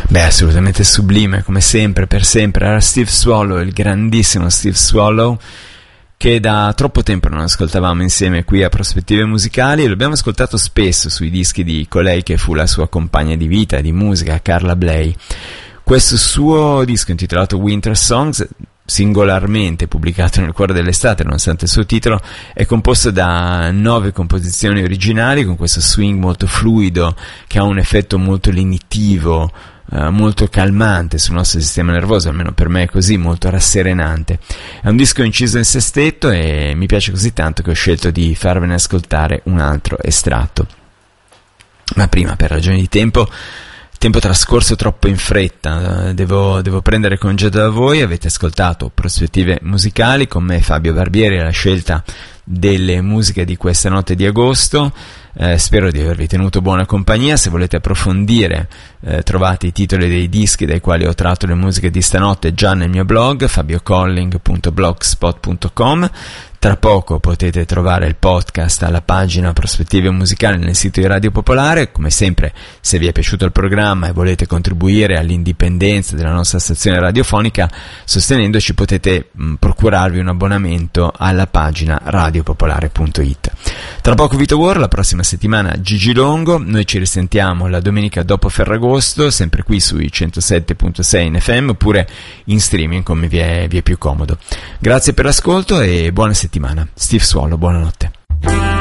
Beh, assolutamente sublime, come sempre, per sempre. Era Steve Swallow, il grandissimo Steve Swallow, che da troppo tempo non ascoltavamo insieme qui a Prospettive Musicali, e l'abbiamo ascoltato spesso sui dischi di colei che fu la sua compagna di vita e di musica, Carla Bley. Questo suo disco intitolato Winter Songs, singolarmente pubblicato nel cuore dell'estate nonostante il suo titolo, è composto da 9 composizioni originali con questo swing molto fluido che ha un effetto molto lenitivo, molto calmante sul nostro sistema nervoso, almeno per me è così, molto rasserenante. È un disco inciso in sestetto e mi piace così tanto che ho scelto di farvene ascoltare un altro estratto. Ma prima, per ragioni di tempo trascorso troppo in fretta, devo prendere congedo da voi. Avete ascoltato Prospettive Musicali con me, Fabio Barbieri, la scelta delle musiche di questa notte di agosto. Spero di avervi tenuto buona compagnia. Se volete approfondire, trovate i titoli dei dischi dai quali ho tratto le musiche di stanotte già nel mio blog fabiocolling.blogspot.com. Tra poco potete trovare il podcast alla pagina Prospettive Musicali nel sito di Radio Popolare. Come sempre, se vi è piaciuto il programma e volete contribuire all'indipendenza della nostra stazione radiofonica sostenendoci, potete procurarvi un abbonamento alla pagina radiopopolare.it. Tra poco Vito War, la prossima settimana Gigi Longo. Noi ci risentiamo la domenica dopo Ferragosto, sempre qui sui 107.6 in FM oppure in streaming come vi è più comodo. Grazie per l'ascolto e buona settimana. Steve Swallow, buonanotte.